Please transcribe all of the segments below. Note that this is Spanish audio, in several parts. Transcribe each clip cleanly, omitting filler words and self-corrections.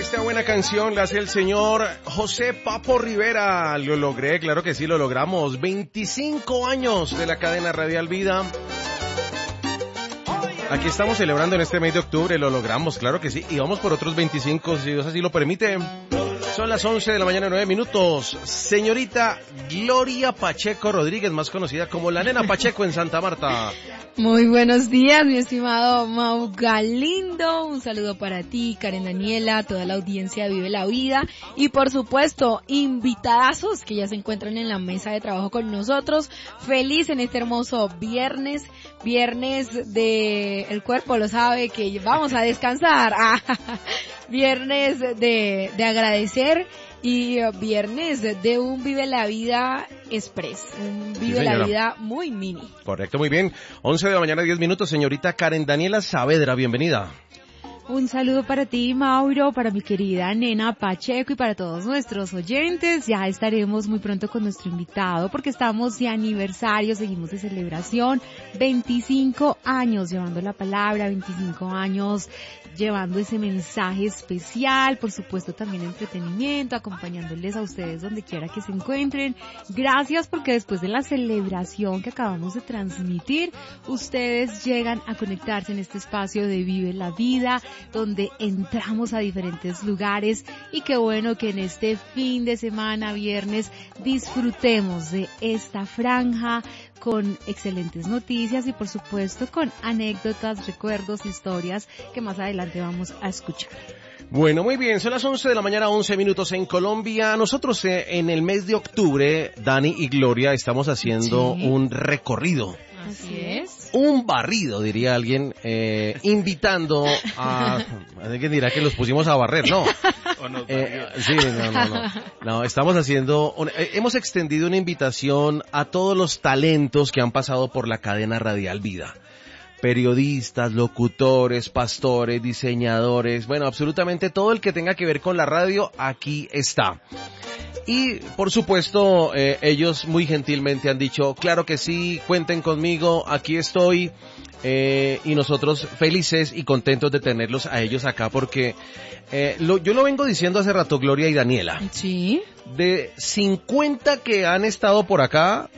Esta buena canción la hace el señor José Papo Rivera. Lo logré, claro que sí, lo logramos. 25 años de la cadena Radial Vida. Aquí estamos celebrando en este mes de octubre, lo logramos, claro que sí. Y vamos por otros 25, si Dios así lo permite. Son las 11 de la mañana, 9 minutos. Señorita Gloria Pacheco Rodríguez, más conocida como la Nena Pacheco en Santa Marta. Muy buenos días, mi estimado Mau Galindo. Un saludo para ti, Karen Daniela, toda la audiencia de Vive la Vida. Y por supuesto, invitadazos que ya se encuentran en la mesa de trabajo con nosotros. Feliz en este hermoso viernes de el cuerpo lo sabe que vamos a descansar. Viernes de agradecer y viernes de un Vive la Vida Express, un Vive la Vida muy mini. Correcto, muy bien. 11 de la mañana, 10 minutos. Señorita Karen Daniela Saavedra, bienvenida. Un saludo para ti, Mauro, para mi querida Nena Pacheco y para todos nuestros oyentes. Ya estaremos muy pronto con nuestro invitado porque estamos de aniversario, seguimos de celebración. 25 años llevando la palabra, 25 años llevando ese mensaje especial, por supuesto también entretenimiento, acompañándoles a ustedes donde quiera que se encuentren. Gracias porque después de la celebración que acabamos de transmitir, ustedes llegan a conectarse en este espacio de Vive la Vida, donde entramos a diferentes lugares y qué bueno que en este fin de semana, viernes, disfrutemos de esta franja con excelentes noticias y por supuesto con anécdotas, recuerdos, historias que más adelante vamos a escuchar. Bueno, muy bien, son las 11 de la mañana, 11 minutos en Colombia. Nosotros en el mes de octubre, Dani y Gloria, estamos haciendo un recorrido. Así es. Un barrido, diría alguien, invitando a... ¿Alguien dirá que los pusimos a barrer? No. Sí, no, estamos haciendo... hemos extendido una invitación a todos los talentos que han pasado por la cadena Radial Vida. Periodistas, locutores, pastores, diseñadores, bueno, absolutamente todo el que tenga que ver con la radio, aquí está. Y, por supuesto, ellos muy gentilmente han dicho, claro que sí, cuenten conmigo, aquí estoy, y nosotros felices y contentos de tenerlos a ellos acá, porque yo lo vengo diciendo hace rato, Gloria y Daniela. Sí. De 50 que han estado por acá,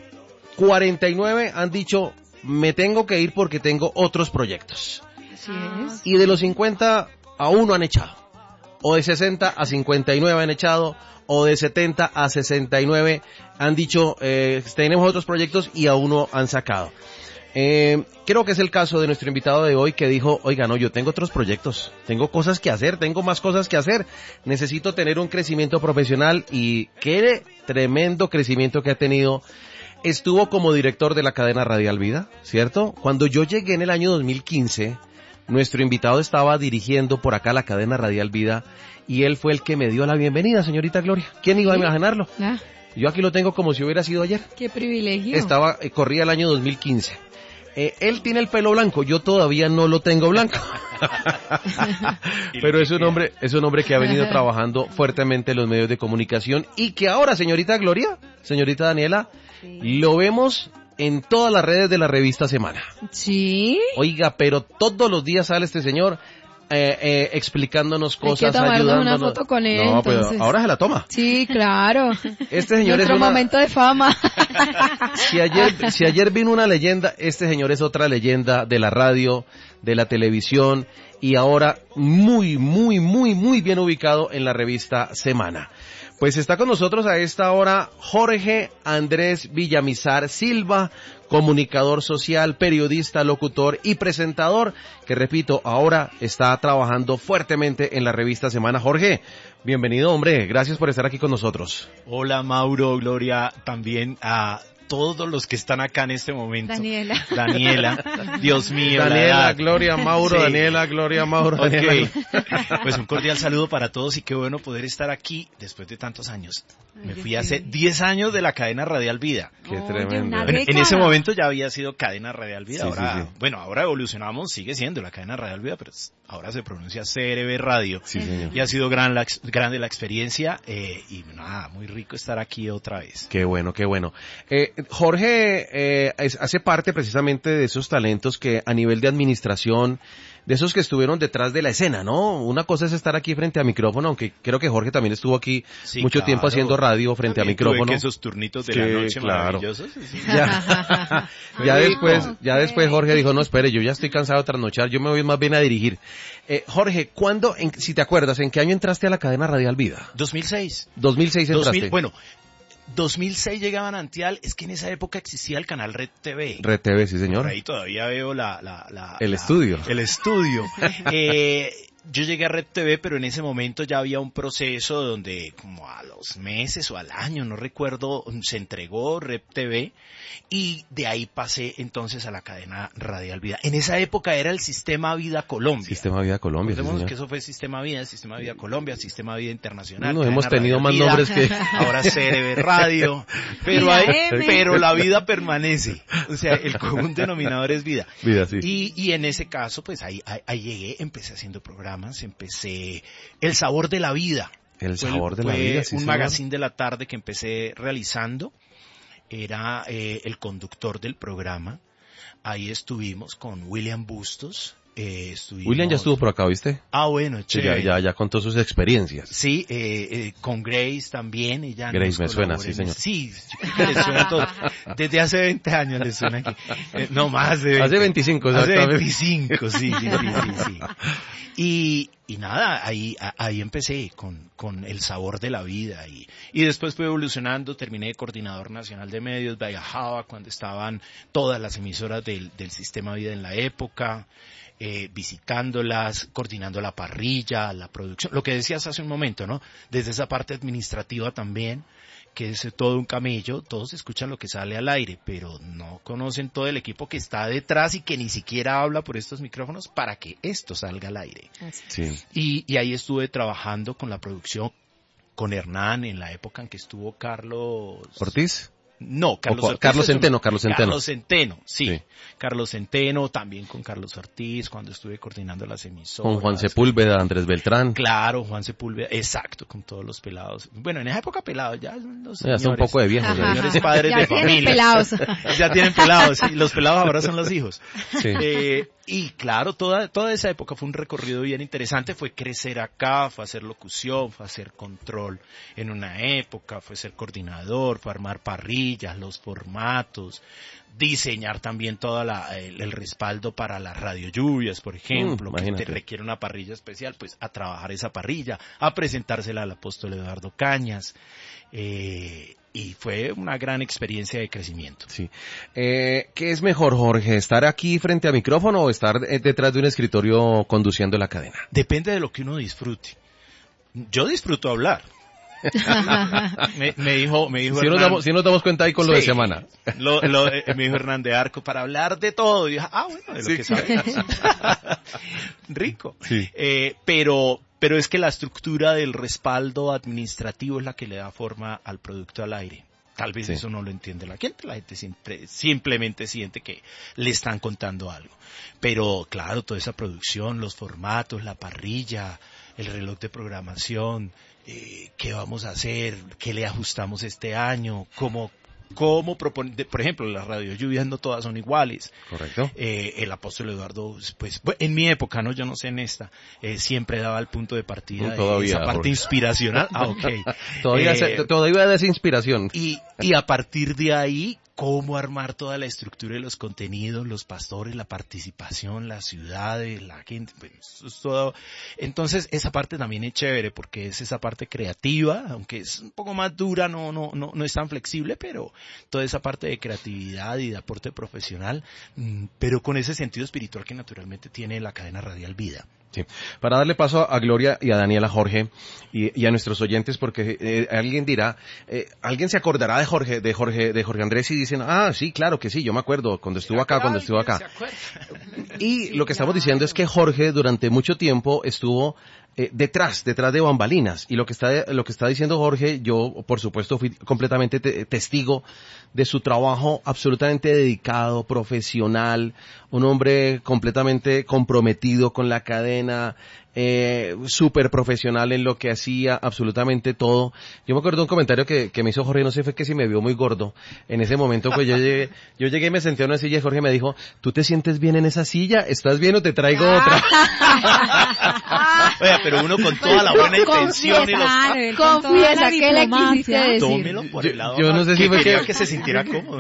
49 han dicho, me tengo que ir porque tengo otros proyectos. Así es. Y de los 50, a uno han echado. O de 60 a 59 han echado, o de 70 a 69 han dicho, tenemos otros proyectos y a uno han sacado. Creo que es el caso de nuestro invitado de hoy que dijo, oiga, no, yo tengo otros proyectos, tengo cosas que hacer, tengo más cosas que hacer, necesito tener un crecimiento profesional y qué tremendo crecimiento que ha tenido. Estuvo como director de la cadena Radial Vida, ¿cierto? Cuando yo llegué en el año 2015, nuestro invitado estaba dirigiendo por acá la cadena Radial Vida y él fue el que me dio la bienvenida, señorita Gloria. ¿Quién iba a imaginarlo? Yo aquí lo tengo como si hubiera sido ayer. ¡Qué privilegio! Corría el año 2015. Él tiene el pelo blanco, yo todavía no lo tengo blanco. Pero es un hombre que ha venido trabajando fuertemente en los medios de comunicación y que ahora, señorita Gloria, señorita Daniela, lo vemos en todas las redes de la revista Semana. Sí. Oiga, pero todos los días sale este señor explicándonos cosas, ayudándonos. Una foto con él. No, pero ahora se la toma. Sí, claro. Este señor es un momento de fama. Si ayer vino una leyenda, este señor es otra leyenda de la radio, de la televisión y ahora muy bien ubicado en la revista Semana. Pues está con nosotros a esta hora Jorge Andrés Villamizar Silva, comunicador social, periodista, locutor y presentador, que repito, ahora está trabajando fuertemente en la revista Semana. Jorge, bienvenido, hombre, gracias por estar aquí con nosotros. Hola, Mauro, Gloria, también a todos los que están acá en este momento. Daniela, Dios mío. Daniela, Gloria, Mauro, sí. Daniela, Gloria, Mauro, Daniela. Pues un cordial saludo para todos y qué bueno poder estar aquí después de tantos años. Me fui hace 10 años de la cadena Radial Vida. Qué tremendo. En ese momento ya había sido cadena Radial Vida. Sí, ahora, sí. Bueno, ahora evolucionamos, sigue siendo la cadena Radial Vida, pero ahora se pronuncia CRB Radio. Sí, señor. Y ha sido grande la experiencia y nada, muy rico estar aquí otra vez. Qué bueno, qué bueno. Jorge hace parte precisamente de esos talentos que a nivel de administración de esos que estuvieron detrás de la escena, ¿no? Una cosa es estar aquí frente a micrófono, aunque creo que Jorge también estuvo aquí mucho tiempo haciendo radio frente a micrófono. Que esos turnitos de la noche maravillosos. Sí. Ya después Jorge dijo, no, espere, yo ya estoy cansado de trasnochar, yo me voy más bien a dirigir. Jorge, ¿cuándo, si te acuerdas, en qué año entraste a la cadena Radial Vida? 2006. 2006 entraste. 2006 llegaba a Antial, es que en esa época existía el canal Red TV. Red TV, sí señor. Por ahí todavía veo el estudio. El estudio. Yo llegué a Red TV, pero en ese momento ya había un proceso donde como a los meses o al año, no recuerdo, se entregó Red TV y de ahí pasé entonces a la cadena Radial Vida. En esa época era el Sistema Vida Colombia. Sistema Vida Colombia, sí, señor. Que eso fue Sistema Vida Colombia, Sistema Vida Internacional. No, hemos tenido más nombres que... Ahora CRB Radio, pero la vida permanece. O sea, el común denominador es vida. Vida, sí. Y en ese caso, pues ahí llegué, empecé haciendo programas, empecé El Sabor de la Vida. El Sabor de la Vida, sí, un señor. magazine de la tarde que empecé realizando. Era el conductor del programa. Ahí estuvimos con William Bustos. William ya estuvo por acá, ¿viste? Ah, bueno, chévere. Ya contó sus experiencias. Sí, con Grace también. Ella Grace me suena, sí, señor. Sí, le suena todo. Desde hace 20 años le suena aquí. No más de 20. Hace 25, exactamente. Hace 25, sí. Y nada, ahí empecé con El Sabor de la Vida y después fue evolucionando, terminé de coordinador nacional de medios, viajaba cuando estaban todas las emisoras del Sistema Vida en la época, visitándolas, coordinando la parrilla, la producción, lo que decías hace un momento, ¿no? Desde esa parte administrativa también, que es todo un camello, todos escuchan lo que sale al aire, pero no conocen todo el equipo que está detrás y que ni siquiera habla por estos micrófonos para que esto salga al aire. Sí. Y ahí estuve trabajando con la producción, con Hernán, en la época en que estuvo Carlos... ¿Ortiz? No, Carlos Centeno. Carlos Centeno, sí. Carlos Centeno, también con Carlos Ortiz, cuando estuve coordinando las emisoras. Con Juan Sepúlveda, Andrés Beltrán. Claro, Juan Sepúlveda, exacto, con todos los pelados. Bueno, en esa época pelados, ya son los señores. Ya son un poco de viejos. Señores padres de familia. Pelados. Ya tienen pelados, sí, los pelados ahora son los hijos. Sí. Y claro, toda esa época fue un recorrido bien interesante, fue crecer acá, fue hacer locución, fue hacer control en una época, fue ser coordinador, fue armar parrillas, los formatos, diseñar también todo el respaldo para las radiolluvias, por ejemplo, que te requiere una parrilla especial, pues a trabajar esa parrilla, a presentársela al apóstol Eduardo Cañas, y fue una gran experiencia de crecimiento. Sí. ¿Qué es mejor, Jorge? ¿Estar aquí frente a micrófono o estar detrás de un escritorio conduciendo la cadena? Depende de lo que uno disfrute. Yo disfruto hablar. me dijo si nos damos cuenta ahí con lo de semana. Me dijo Hernán de Arco para hablar de todo. Y dije, bueno, de lo que sabes. Rico. Sí. Pero es que la estructura del respaldo administrativo es la que le da forma al producto al aire. Tal vez eso no lo entiende la gente simplemente siente que le están contando algo. Pero claro, toda esa producción, los formatos, la parrilla, el reloj de programación, qué vamos a hacer, qué le ajustamos este año, cómo proponer, por ejemplo, las radiolluvias no todas son iguales. Correcto. El apóstol Eduardo, pues, en mi época, no, yo no sé en esta, siempre daba el punto de partida de esa parte inspiracional. Todavía da esa inspiración. Y a partir de ahí, cómo armar toda la estructura de los contenidos, los pastores, la participación, las ciudades, la gente, pues, eso es todo. Entonces, esa parte también es chévere porque es esa parte creativa, aunque es un poco más dura, no es tan flexible, pero toda esa parte de creatividad y de aporte profesional, pero con ese sentido espiritual que naturalmente tiene la cadena Radial Vida. Sí. Para darle paso a Gloria y a Daniela, Jorge, y a nuestros oyentes, porque alguien dirá, alguien se acordará de Jorge Andrés y dicen, sí, claro que sí, yo me acuerdo cuando estuvo acá. Y lo que estamos diciendo es que Jorge durante mucho tiempo estuvo detrás de bambalinas, y lo que está diciendo Jorge, yo por supuesto fui completamente testigo de su trabajo absolutamente dedicado, profesional, un hombre completamente comprometido con la cadena, súper profesional en lo que hacía, absolutamente todo. Yo me acuerdo de un comentario que me hizo Jorge, no sé, fue que si me vio muy gordo. En ese momento, pues yo llegué y me senté en una silla y Jorge me dijo, ¿tú te sientes bien en esa silla? ¿Estás bien o te traigo otra? Oye, pero uno con toda la buena intención y confiesa que le quisiste decir. Tómelo por el lado. Yo no sé si fue que se sintiera cómodo.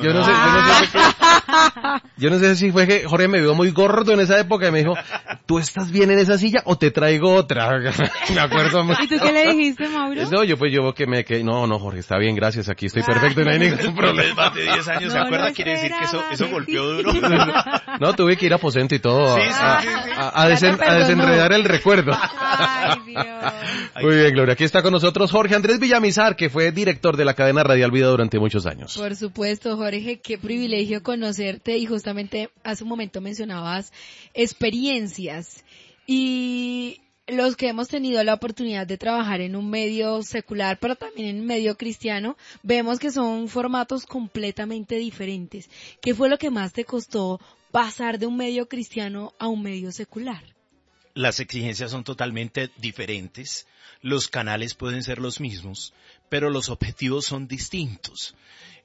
Yo no sé si fue que Jorge me vio muy gordo en esa época y me dijo, ¿tú estás bien en esa silla o te traigo otra? Me acuerdo mucho. ¿Y tú qué le dijiste, Mauro? No, yo no, Jorge, está bien, gracias, aquí estoy perfecto y no hay ningún problema. Más de 10 años, ¿se acuerda? Quiere decir que eso golpeó duro. No, tuve que ir a aposento y todo a desenredar el recuerdo. Ay, Dios. Muy bien, Gloria. Aquí está con nosotros Jorge Andrés Villamizar, que fue director de la cadena Radial Vida durante muchos años. Por supuesto, Jorge, qué privilegio conocerte, y justamente hace un momento mencionabas experiencias, y los que hemos tenido la oportunidad de trabajar en un medio secular, pero también en un medio cristiano, vemos que son formatos completamente diferentes. ¿Qué fue lo que más te costó pasar de un medio cristiano a un medio secular? Las exigencias son totalmente diferentes, los canales pueden ser los mismos, pero los objetivos son distintos.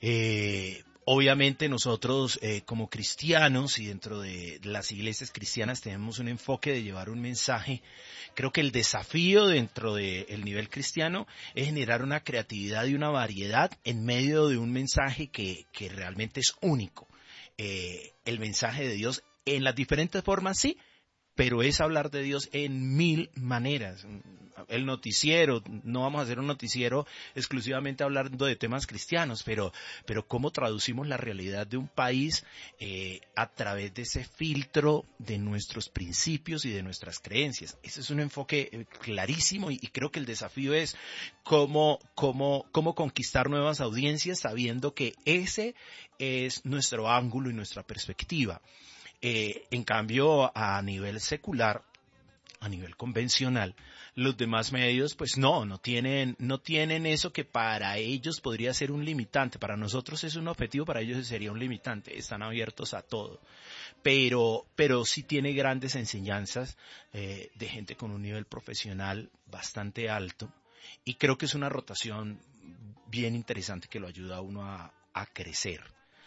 Obviamente nosotros como cristianos y dentro de las iglesias cristianas tenemos un enfoque de llevar un mensaje. Creo que el desafío dentro del nivel cristiano es generar una creatividad y una variedad en medio de un mensaje que realmente es único. El mensaje de Dios en las diferentes formas, sí, pero es hablar de Dios en 1000 maneras. El noticiero, no vamos a hacer un noticiero exclusivamente hablando de temas cristianos, pero cómo traducimos la realidad de un país a través de ese filtro de nuestros principios y de nuestras creencias. Ese es un enfoque clarísimo, y creo que el desafío es cómo conquistar nuevas audiencias sabiendo que ese es nuestro ángulo y nuestra perspectiva. En cambio, a nivel secular, a nivel convencional, los demás medios pues no tienen eso que para ellos podría ser un limitante. Para nosotros es un objetivo, para ellos sería un limitante. Están abiertos a todo. Pero sí tiene grandes enseñanzas de gente con un nivel profesional bastante alto, y creo que es una rotación bien interesante que lo ayuda a uno a crecer.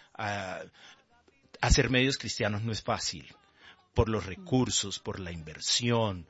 Hacer medios cristianos no es fácil, por los recursos, por la inversión.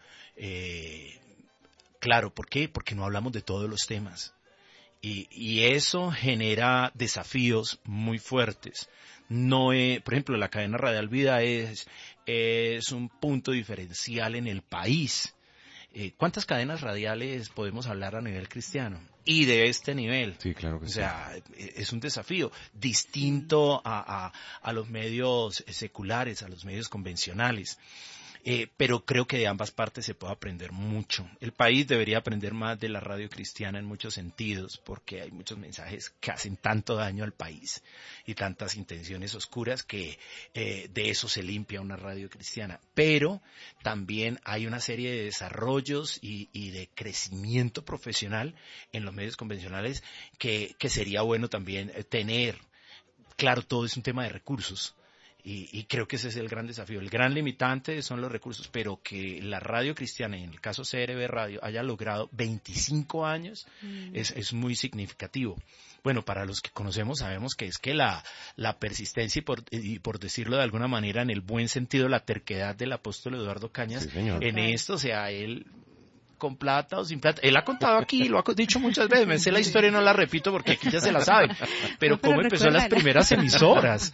Claro, ¿por qué? Porque no hablamos de todos los temas. Y eso genera desafíos muy fuertes. Por ejemplo, la cadena Radial Vida es un punto diferencial en el país. ¿Cuántas cadenas radiales podemos hablar a nivel cristiano? Y de este nivel. Sí, claro que sí. O sea, es un desafío distinto a los medios seculares, a los medios convencionales. Pero creo que de ambas partes se puede aprender mucho. El país debería aprender más de la radio cristiana en muchos sentidos, porque hay muchos mensajes que hacen tanto daño al país y tantas intenciones oscuras que de eso se limpia una radio cristiana. Pero también hay una serie de desarrollos y de crecimiento profesional en los medios convencionales que sería bueno también tener. Claro, todo es un tema de recursos. Y creo que ese es el gran desafío. El gran limitante son los recursos, pero que la radio cristiana, y en el caso CRB Radio, haya logrado 25 años es muy significativo. Bueno, para los que conocemos sabemos que es que la persistencia y por decirlo de alguna manera, en el buen sentido, la terquedad del apóstol Eduardo Cañas, sí, en esto, o sea, él con plata o sin plata. Él ha contado aquí, lo ha dicho muchas veces, me sé la historia y no la repito porque aquí ya se la saben, pero cómo empezó las primeras emisoras,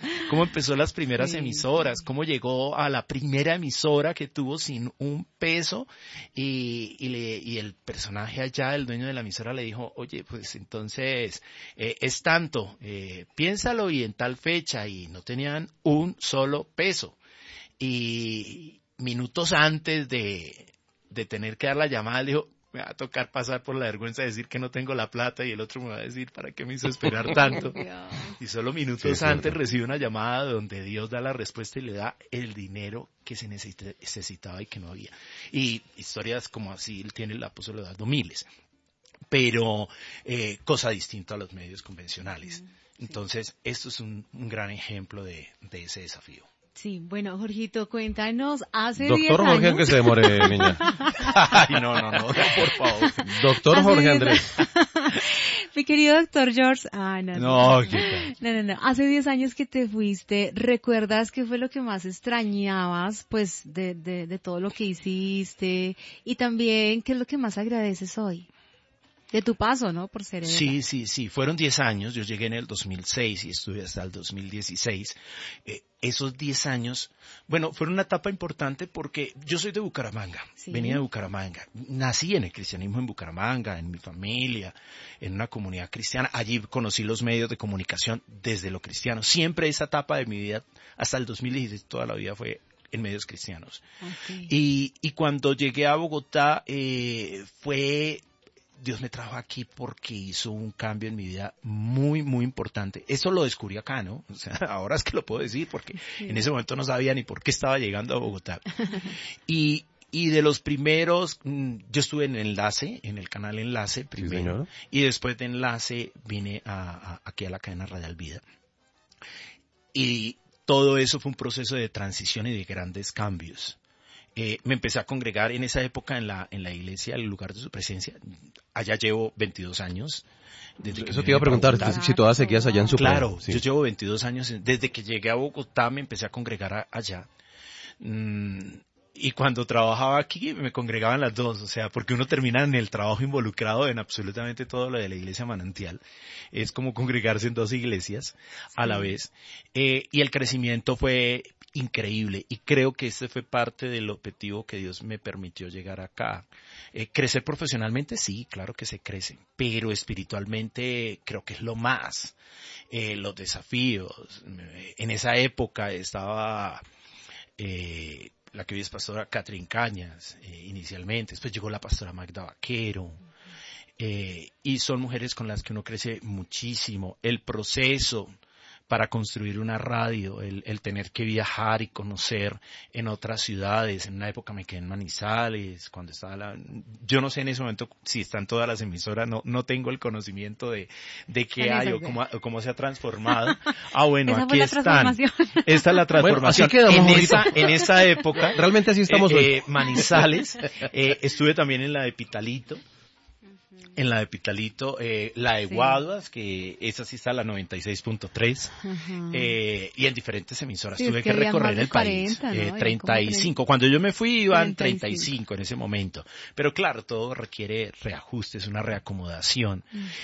cómo llegó a la primera emisora que tuvo sin un peso y el personaje allá, el dueño de la emisora, le dijo, oye, pues entonces es tanto, piénsalo y en tal fecha, y no tenían un solo peso. Y minutos antes de tener que dar la llamada, le dijo, me va a tocar pasar por la vergüenza de decir que no tengo la plata, y el otro me va a decir, ¿para qué me hizo esperar tanto? Y solo minutos antes recibe una llamada donde Dios da la respuesta y le da el dinero que se necesitaba y que no había. Y historias como así tiene el apóstol dando miles. Pero cosa distinta a los medios convencionales. Entonces, esto es un gran ejemplo de ese desafío. Sí, bueno, Jorgito, cuéntanos, hace 10 Doctor años... Jorge, aunque se demore, niña. Ay, no, por favor. Doctor Jorge Andrés. Mi querido doctor George... No, ¿qué tal? No. Hace 10 años que te fuiste, ¿recuerdas qué fue lo que más extrañabas, pues, de todo lo que hiciste? Y también, ¿qué es lo que más agradeces hoy? De tu paso, ¿no? Por ser Sí. Fueron 10 años. Yo llegué en el 2006 y estuve hasta el 2016. Esos 10 años, bueno, fueron una etapa importante porque yo soy de Bucaramanga. Sí. Venía de Bucaramanga. Nací en el cristianismo en Bucaramanga, en mi familia, en una comunidad cristiana. Allí conocí los medios de comunicación desde lo cristiano. Siempre esa etapa de mi vida, hasta el 2016, toda la vida fue en medios cristianos. Okay. Y cuando llegué a Bogotá, Dios me trajo aquí porque hizo un cambio en mi vida muy, muy importante. Eso lo descubrí acá, ¿no? O sea, ahora es que lo puedo decir porque en ese momento no sabía ni por qué estaba llegando a Bogotá. Y de los primeros, yo estuve en Enlace, en el canal Enlace primero, sí, y después de Enlace vine aquí a la cadena Radial Vida. Y todo eso fue un proceso de transición y de grandes cambios. Me empecé a congregar en esa época en la iglesia, el lugar de su presencia. Allá llevo 22 años. Eso te iba a preguntar, si todavía seguías allá en su Claro, sí. Yo llevo 22 años. Desde que llegué a Bogotá me empecé a congregar allá. Y cuando trabajaba aquí me congregaban las dos, o sea, porque uno termina en el trabajo involucrado en absolutamente todo lo de la iglesia Manantial. Es como congregarse en dos iglesias a la vez. Y el crecimiento fue increíble y creo que este fue parte del objetivo que Dios me permitió llegar acá. Crecer profesionalmente, sí, claro que se crece, pero espiritualmente creo que es lo más. Los desafíos. En esa época estaba la que hoy es pastora Catherine Cañas, inicialmente, después llegó la pastora Magda Vaquero, y son mujeres con las que uno crece muchísimo. El proceso para construir una radio, el tener que viajar y conocer en otras ciudades. En una época me quedé en Manizales, cuando estaba yo no sé en ese momento si están todas las emisoras, no tengo el conocimiento de qué hay o cómo se ha transformado. Bueno, aquí están. Esta es la transformación. Bueno, en esa época. Realmente así estamos hoy. Manizales, estuve también en la de Pitalito. En la de Pitalito, la de Guaduas, que esa sí está a la 96.3, y en diferentes emisoras. Tuve que recorrer el 40, país. ¿No? 35. Cuando yo me fui iban 35 en ese momento. Pero claro, todo requiere reajustes, una reacomodación.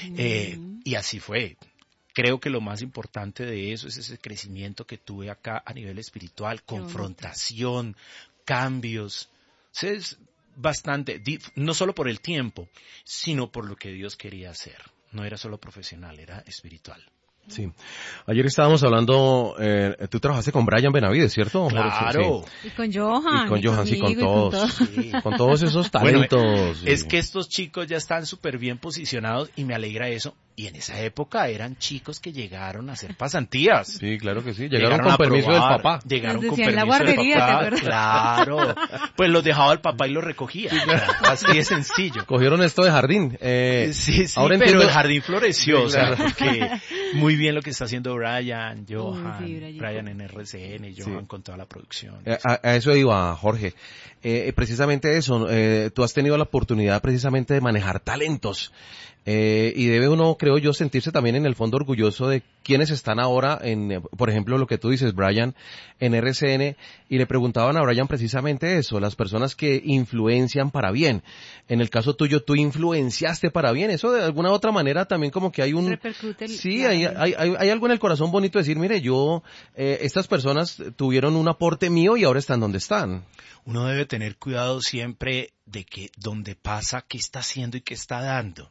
Y así fue. Creo que lo más importante de eso es ese crecimiento que tuve acá a nivel espiritual, confrontación, cambios. Entonces, bastante, no solo por el tiempo, sino por lo que Dios quería hacer. No era solo profesional, era espiritual. Sí. Ayer estábamos hablando, tú trabajaste con Brian Benavides, ¿cierto? Claro. Sí. Y con Johan. Y con Johan, sí, con todos. Sí. Con todos esos talentos. Bueno, es que estos chicos ya están súper bien posicionados y me alegra eso. Y en esa época eran chicos que llegaron a hacer pasantías. Sí, claro que sí. Llegaron con permiso del papá. Llegaron con permiso la guardería, del papá. Claro. Pues los dejaba el papá y los recogía. Sí, claro. Así de sencillo. Cogieron esto de jardín. Sí, ahora pero el jardín floreció. Sí, claro. O sea, porque muy bien lo que está haciendo Brian, Johan, Brian en RCN, Johan con toda la producción. A eso iba, Jorge. Precisamente eso. Tú has tenido la oportunidad precisamente de manejar talentos. Y debe uno, creo yo, sentirse también en el fondo orgulloso de quienes están ahora por ejemplo, lo que tú dices, Brian, en RCN, y le preguntaban a Brian precisamente eso, las personas que influencian para bien. En el caso tuyo, tú influenciaste para bien, eso de alguna u otra manera también como que hay un... Repercute sí, hay algo en el corazón bonito de decir, mire, estas personas tuvieron un aporte mío y ahora están donde están. Uno debe tener cuidado siempre de que donde pasa, qué está haciendo y qué está dando.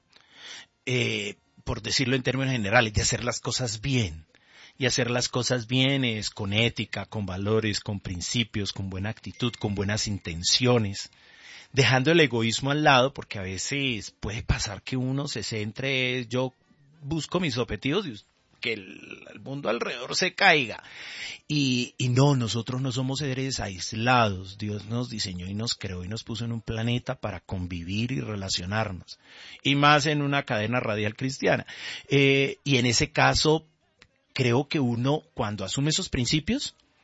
Por decirlo en términos generales, de hacer las cosas bien. Y hacer las cosas bien es con ética, con valores, con principios, con buena actitud, con buenas intenciones. Dejando el egoísmo al lado, porque a veces puede pasar que uno se centre, yo busco mis objetivos y que el mundo alrededor se caiga. Y no, nosotros no somos seres aislados. Dios nos diseñó y nos creó y nos puso en un planeta para convivir y relacionarnos. Y más en una cadena radial cristiana. Y en ese caso, creo que uno, cuando asume esos principios,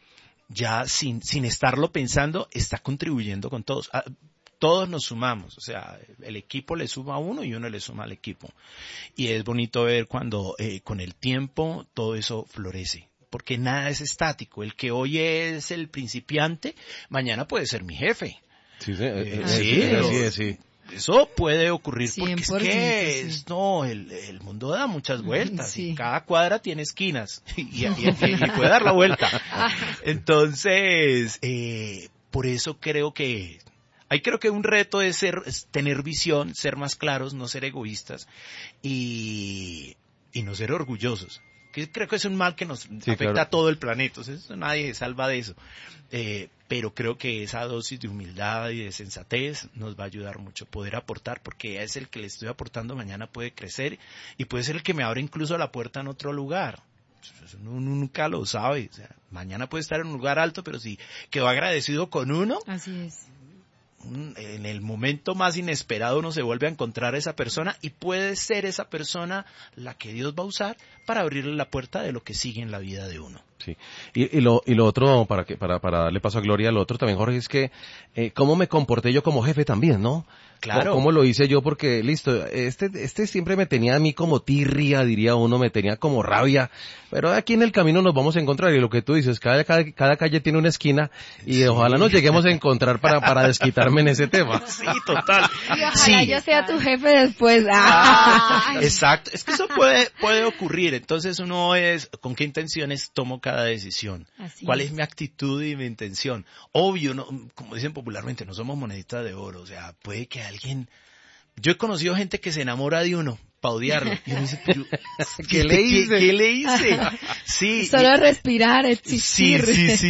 ya sin estarlo pensando, está contribuyendo con todos. Todos nos sumamos, o sea, el equipo le suma a uno y uno le suma al equipo. Y es bonito ver cuando con el tiempo todo eso florece, porque nada es estático. El que hoy es el principiante, mañana puede ser mi jefe. Sí, sí. Eso puede ocurrir porque es que sí. el mundo da muchas vueltas sí. y cada cuadra tiene esquinas y puede dar la vuelta. Entonces, por eso creo que un reto es tener visión, ser más claros, no ser egoístas y no ser orgullosos. Que creo que es un mal que nos afecta a todo el planeta. Entonces, nadie se salva de eso. Pero creo que esa dosis de humildad y de sensatez nos va a ayudar mucho a poder aportar, porque es el que le estoy aportando mañana puede crecer y puede ser el que me abre incluso la puerta en otro lugar. Uno nunca lo sabe. O sea, mañana puede estar en un lugar alto, pero si quedó agradecido con uno. Así es. En el momento más inesperado uno se vuelve a encontrar a esa persona y puede ser esa persona la que Dios va a usar para abrirle la puerta de lo que sigue en la vida de uno. Sí. Y lo otro, para darle paso a Gloria, lo otro también, Jorge, es que cómo me comporté yo como jefe también, ¿no? Claro. ¿Cómo lo hice yo? Porque, listo, este siempre me tenía a mí como tirria, diría uno, me tenía como rabia, pero aquí en el camino nos vamos a encontrar, y lo que tú dices, cada calle tiene una esquina, y ojalá nos lleguemos a encontrar para desquitarme en ese tema. Sí, total. Y ojalá yo sea tu jefe después. Exacto, es que eso puede ocurrir, entonces uno ¿con qué intenciones tomo cada decisión? ¿Cuál es mi actitud y mi intención? Obvio, no, como dicen popularmente, no somos moneditas de oro, o sea, puede que alguien... Yo he conocido gente que se enamora de uno para odiarlo. Y uno dice, pero, ¿Qué le hice? ¿Qué le hice? Sí. Solo respirar, existir. Sí.